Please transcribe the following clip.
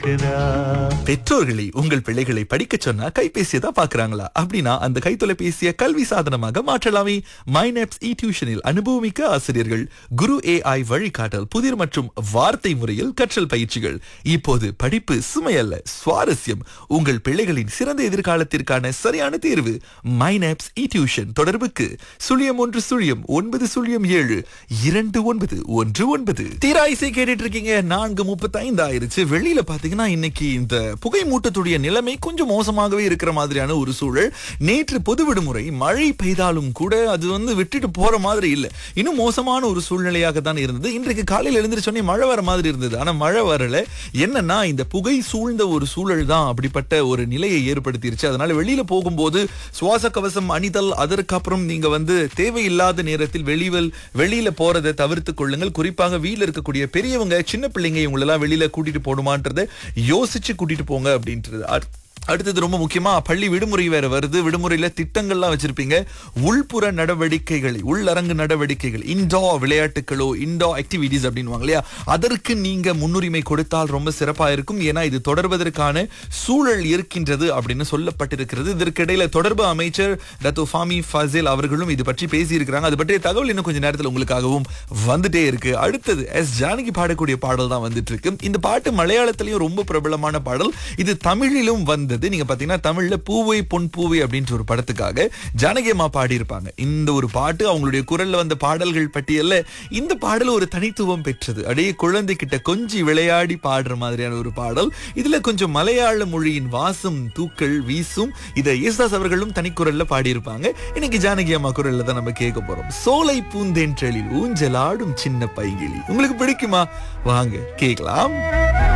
இருக்குதா? பெற்றோர்களை உங்கள் பிள்ளைகளை படிக்க சொன்னா கைபேசியை தான் பாக்குறாங்களா? அப்படின்னா அந்த கைத்தொலைபேசியை கல்வி சாதனமாக மாற்றலாமே. மைனப்ஸ் இ டியூஷனில் அனுபவமிக்க ஆசிரியர்கள், குரு AI வழிகாட்டல், புதிர் மற்றும் வார்த்தை முறையில் கற்றல் பயிற்சிகள். இப்போது படிப்பு சுமையல்ல, சுவாரஸ்யம். உங்கள் பிள்ளைகளின் சிறந்த எதிர்காலத்திற்கான சரியான தேர்வு மைனப்ஸ் இ டியூஷன். தொடர்புக்கு 0107292919. தீரா இசை கேட்டுட்டு இருக்கீங்க. 4:35 ஆயிருச்சு. வெளியில பாத்தீங்கன்னா இன்னைக்கு இந்த புகை மூட்டத்துடைய நிலைமை கொஞ்சம் மோசமாகவே இருக்கிற மாதிரியான ஒரு சூழல். நேற்று பொது விடுமுறை, மழை பெய்தாலும் கூட அது விட்டுட்டு போற மாதிரி இல்ல, இன்னும் மோசமான ஒரு சூழ்நிலையாக தான் இருந்தது. இன்றைக்கு காலையில் எழுந்திருச்சோன்னே மழை வர மாதிரி இருந்தது, ஆனா மழை வரல. என்னன்னா இந்த புகை சூழ்ந்த ஒரு சூழல் தான் அப்படிப்பட்ட ஒரு நிலையை ஏற்படுத்திருச்சு. அதனால வெளியில போகும்போது சுவாச கவசம் அணிதல், அதற்கப்புறம் நீங்க தேவையில்லாத நேரத்தில் வெளியில போறதை தவிர்த்து கொள்ளுங்கள். குறிப்பாக வீட்டில் இருக்கக்கூடிய பெரியவங்க, சின்ன பிள்ளைங்க இவங்களெல்லாம் வெளியில கூட்டிட்டு போகணுமான்றதை யோசிச்சு கூட்டிட்டு போங்க அப்படின்றது. அடுத்தது ரொம்ப முக்கியமா, பள்ளி விடுமுறை வேற வருது. விடுமுறையில திட்டங்கள்லாம் வச்சிருப்பீங்க. உள்புற நடவடிக்கைகள், உள்ளரங்கு நடவடிக்கைகள், இன்டோ விளையாட்டுகளோ, இன்டோ ஆக்டிவிட்டிஸ் அப்படின்வாங்க இல்லையா, அதற்கு நீங்க முன்னுரிமை கொடுத்தால் ரொம்ப சிறப்பா இருக்கும். ஏன்னா இது தொடர்வதற்கான சூழல் இருக்கின்றது அப்படின்னு சொல்லப்பட்டிருக்கிறது. இதற்கிடையில தொடர்பு அமைச்சர் டத்தோ ஃபாமி ஃபசில் அவர்களும் இது பற்றி பேசியிருக்கிறாங்க. அது பற்றிய தகவல் இன்னும் கொஞ்சம் நேரத்தில் உங்களுக்காகவும் வந்துட்டே இருக்கு. அடுத்தது எஸ் ஜானகி பாடக்கூடிய பாடல் தான் வந்துட்டு இருக்கு. இந்த பாட்டு மலையாளத்திலையும் ரொம்ப பிரபலமான பாடல். இது தமிழிலும் நீங்க பாத்தீங்கன்னா தமிழ்ல பூவை பொன் பூவை அப்படின்ற ஒரு படத்துக்காக ஜானகி அம்மா பாடியிருப்பாங்க. இந்த ஒரு பாட்டு அவங்களுடைய குரல்ல வந்த பாடல்கள் பட்டியல்ல இந்த பாடல் ஒரு தனித்துவம் பெற்றது. அப்படியே குழந்தைகிட்ட கொஞ்சி விளையாடி பாடுற மாதிரியான ஒரு பாடல். இதுல கொஞ்சம் மலையாள மொழியின் வாசம் தூக்கள் வீசும். இதை யேசுதாஸ் அவர்களும் தனிக்குரல்ல பாடியிருப்பாங்க. இன்னைக்கு ஜானகி அம்மா குரல்ல தான் நம்ம கேட்க போறோம். சோலை பூந்தென்றலில் ஊஞ்சலாடும் சின்ன பைங்கிளி. உங்களுக்கு பிடிக்குமா? வாங்க கேட்கலாம்.